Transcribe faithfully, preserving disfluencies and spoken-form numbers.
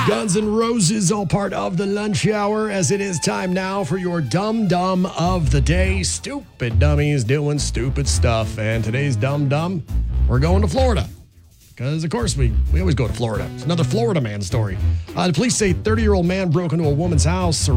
Guns N' Roses, all part of the lunch hour, as it is time now for your Dumb Dumb of the Day. Stupid dummies doing stupid stuff. And today's Dumb Dumb, we're going to Florida. Because, of course, we, we always go to Florida. It's another Florida man story. Uh, the police say thirty-year-old man broke into a woman's house,